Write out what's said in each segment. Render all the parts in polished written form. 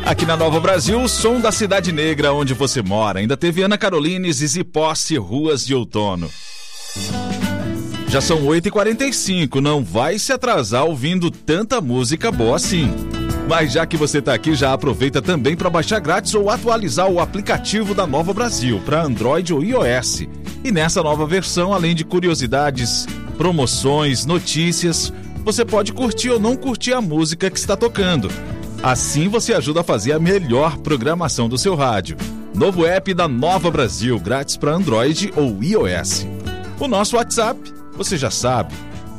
Aqui na Nova Brasil, o som da Cidade Negra, onde você mora. Ainda teve Ana Caroline, Zizi Posse, Ruas de Outono. Já são 8h45, não vai se atrasar ouvindo tanta música boa assim. Mas já que você está aqui, já aproveita também para baixar grátis ou atualizar o aplicativo da Nova Brasil para Android ou iOS. E nessa nova versão, além de curiosidades, promoções, notícias, você pode curtir ou não curtir a música que está tocando. Assim você ajuda a fazer a melhor programação do seu rádio. Novo app da Nova Brasil, grátis para Android ou iOS. O nosso WhatsApp, você já sabe,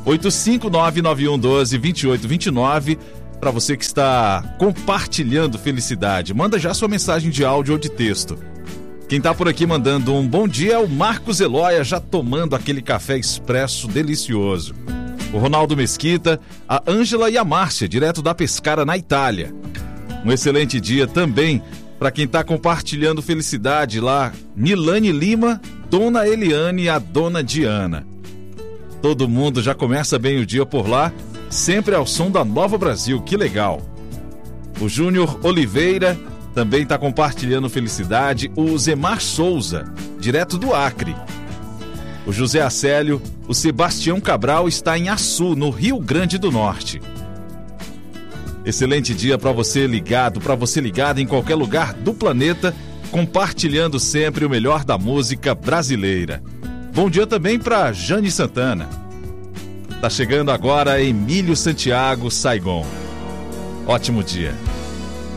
85991122829, para você que está compartilhando felicidade. Manda já sua mensagem de áudio ou de texto. Quem está por aqui mandando um bom dia é o Marcos Eloia, já tomando aquele café expresso delicioso. O Ronaldo Mesquita, a Ângela e a Márcia, direto da Pescara, na Itália. Um excelente dia também para quem está compartilhando felicidade lá, Milane Lima, Dona Eliane e a Dona Diana. Todo mundo já começa bem o dia por lá, sempre ao som da Nova Brasil, que legal. O Júnior Oliveira também está compartilhando felicidade, o Zemar Souza, direto do Acre. O José Acélio, o Sebastião Cabral está em Açu, no Rio Grande do Norte. Excelente dia para você ligado em qualquer lugar do planeta, compartilhando sempre o melhor da música brasileira. Bom dia também para Jane Santana. Tá chegando agora Emílio Santiago, Saigon. Ótimo dia.